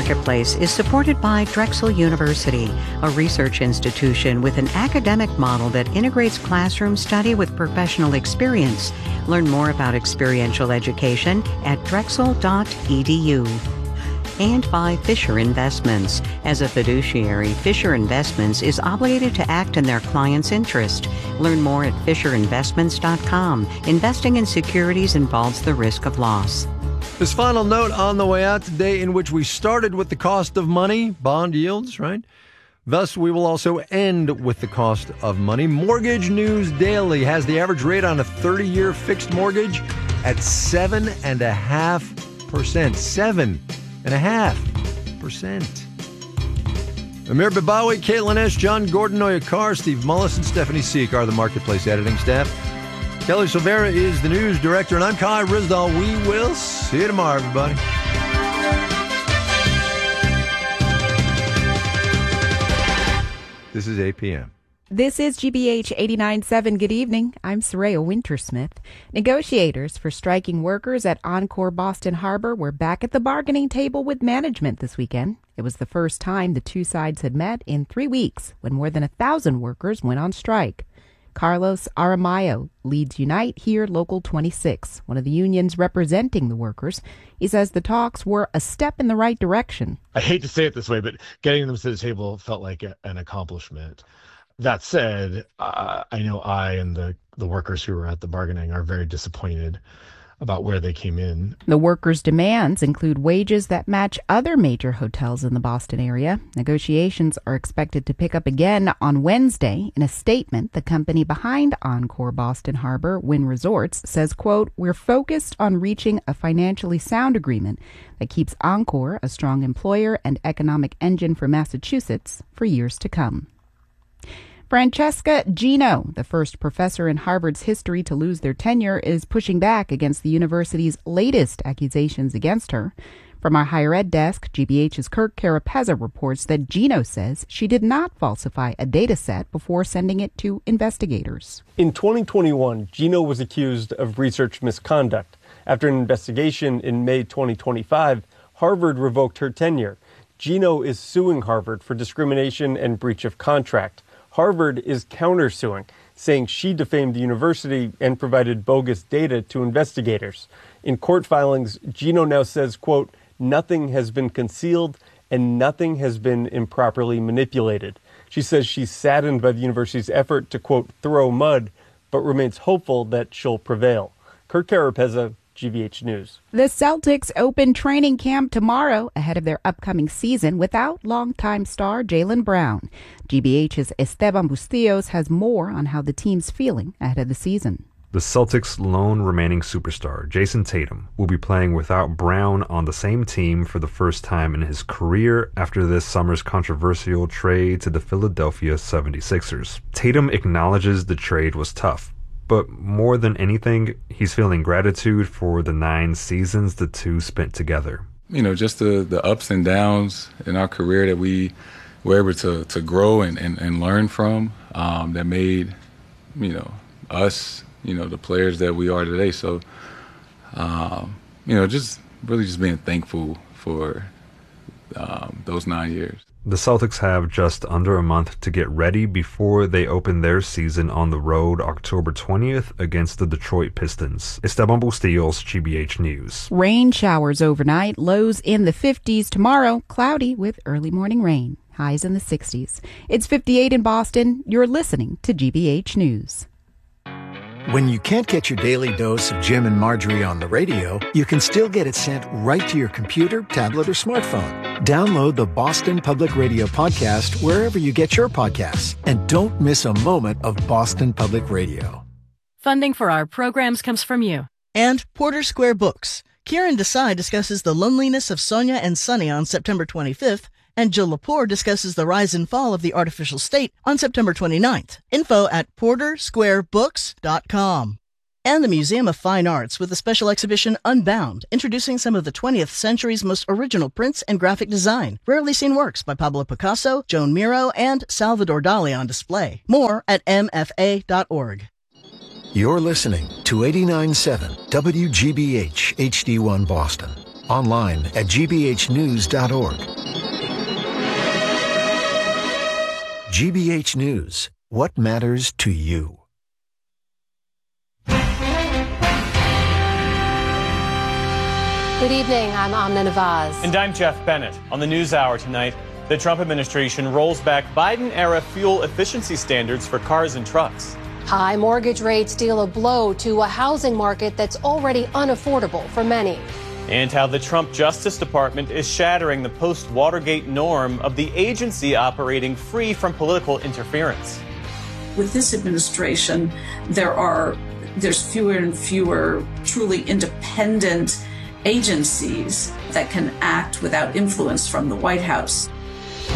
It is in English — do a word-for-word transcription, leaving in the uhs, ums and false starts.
Marketplace is supported by Drexel University, a research institution with an academic model that integrates classroom study with professional experience. Learn more about experiential education at drexel dot e d u. And by Fisher Investments. As a fiduciary, Fisher Investments is obligated to act in their client's interest. Learn more at fisher investments dot com. Investing in securities involves the risk of loss. This final note on the way out today, in which we started with the cost of money, bond yields, right? Thus, we will also end with the cost of money. Mortgage News Daily has the average rate on a thirty-year fixed mortgage at seven and a half percent. Seven and a half percent. Amir Babawi, Caitlin Esch, John Gordon, Noya Carr, Steve Mullis, and Stephanie Seek are the Marketplace editing staff. Kelly Silvera is the news director, and I'm Kai Rizdal. We will see you tomorrow, everybody. This is eight p.m. This is G B H eighty-nine point seven. Good evening. I'm Soraya Wintersmith. Negotiators for striking workers at Encore Boston Harbor were back at the bargaining table with management this weekend. It was the first time the two sides had met in three weeks when more than a thousand workers went on strike. Carlos Aramayo leads Unite Here Local twenty-six, one of the unions representing the workers. He says the talks were a step in the right direction. I hate to say it this way, but getting them to the table felt like a, an accomplishment. That said, uh, I know I and the, the workers who were at the bargaining are very disappointed about where they came in. The workers' demands include wages that match other major hotels in the Boston area. Negotiations are expected to pick up again on Wednesday. In a statement, the company behind Encore Boston Harbor, Wynn Resorts, says, quote, "We're focused on reaching a financially sound agreement that keeps Encore a strong employer and economic engine for Massachusetts for years to come." Francesca Gino, the first professor in Harvard's history to lose their tenure, is pushing back against the university's latest accusations against her. From our higher ed desk, G B H's Kirk Carapezza reports that Gino says she did not falsify a data set before sending it to investigators. In twenty twenty-one, Gino was accused of research misconduct. After an investigation in May twenty twenty-five, Harvard revoked her tenure. Gino is suing Harvard for discrimination and breach of contract. Harvard is countersuing, saying she defamed the university and provided bogus data to investigators. In court filings, Gino now says, quote, "Nothing has been concealed and nothing has been improperly manipulated." She says she's saddened by the university's effort to, quote, "throw mud," but remains hopeful that she'll prevail. Kurt Carapezza, G B H News. The Celtics open training camp tomorrow ahead of their upcoming season without longtime star Jaylen Brown. G B H's Esteban Bustillos has more on how the team's feeling ahead of the season. The Celtics' lone remaining superstar, Jason Tatum, will be playing without Brown on the same team for the first time in his career after this summer's controversial trade to the Philadelphia seventy-sixers. Tatum acknowledges the trade was tough, but more than anything, he's feeling gratitude for the nine seasons the two spent together. You know, just the, the ups and downs in our career that we were able to, to grow and, and, and learn from, um, that made, you know, us, you know, the players that we are today. So, um, you know, just really just being thankful for um, those nine years. The Celtics have just under a month to get ready before they open their season on the road October twentieth against the Detroit Pistons. Esteban Bustillos, G B H News. Rain showers overnight, lows in the fifties tomorrow, cloudy with early morning rain, highs in the sixties. It's fifty-eight in Boston. You're listening to G B H News. When you can't get your daily dose of Jim and Marjorie on the radio, you can still get it sent right to your computer, tablet, or smartphone. Download the Boston Public Radio podcast wherever you get your podcasts. And don't miss a moment of Boston Public Radio. Funding for our programs comes from you. And Porter Square Books. Kieran Desai discusses the loneliness of Sonia and Sonny on September twenty-fifth, and Jill Lepore discusses the rise and fall of the artificial state on September twenty-ninth. Info at porter square books dot com. And the Museum of Fine Arts with the special exhibition Unbound, introducing some of the twentieth century's most original prints and graphic design. Rarely seen works by Pablo Picasso, Joan Miro, and Salvador Dali on display. More at m f a dot org. You're listening to eighty-nine point seven W G B H H D one Boston. Online at g b h news dot org. G B H News. What matters to you? Good evening, I'm Amna Nawaz. And I'm Jeff Bennett. On the NewsHour tonight, the Trump administration rolls back Biden-era fuel efficiency standards for cars and trucks. High mortgage rates deal a blow to a housing market that's already unaffordable for many. And how the Trump Justice Department is shattering the post-Watergate norm of the agency operating free from political interference. With this administration, there are there's fewer and fewer truly independent agencies that can act without influence from the White House.